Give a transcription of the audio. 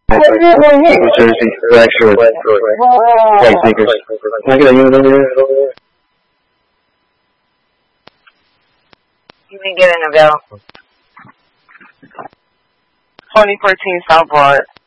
New Jersey, black shorts, white sneakers. Can I get a unit over here? You can get in available. 2014 South Broad.